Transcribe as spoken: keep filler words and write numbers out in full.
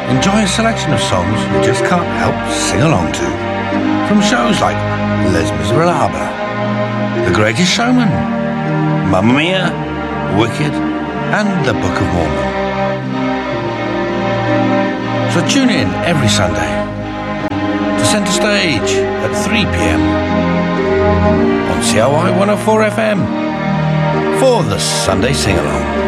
Enjoy a selection of songs you just can't help sing along to. From shows like Les Miserables, The Greatest Showman, Mamma Mia, Wicked, and The Book of Mormon. So tune in every Sunday to Centre Stage at three p.m. on C O I one oh four F M for the Sunday Sing-Along.